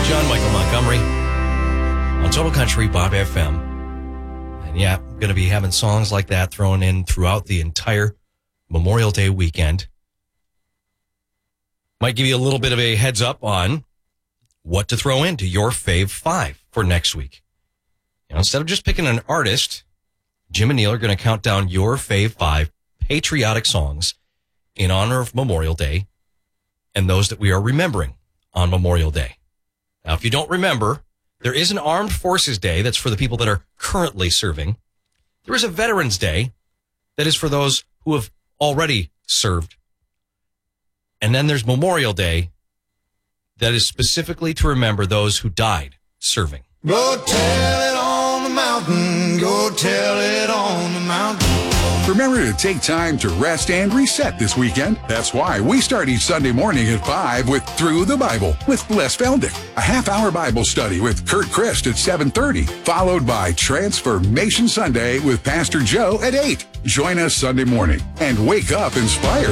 John Michael Montgomery on Total Country Bob FM. And yeah, I'm going to be having songs like that thrown in throughout the entire Memorial Day weekend. Might give you a little bit of a heads up on what to throw into your fave five for next week. You know, instead of just picking an artist, Jim and Neil are going to count down your fave five patriotic songs in honor of Memorial Day and those that we are remembering on Memorial Day. Now, if you don't remember, there is an Armed Forces Day that's for the people that are currently serving. There is a Veterans Day that is for those who have already served. And then there's Memorial Day that is specifically to remember those who died serving. Go tell it on the mountain, go tell it on the mountain. Remember to take time to rest and reset this weekend. That's why we start each Sunday morning at 5 with Through the Bible with Les Feldick, a half-hour Bible study with Kurt Christ at 7:30, followed by Transformation Sunday with Pastor Joe at 8. Join us Sunday morning and wake up inspired.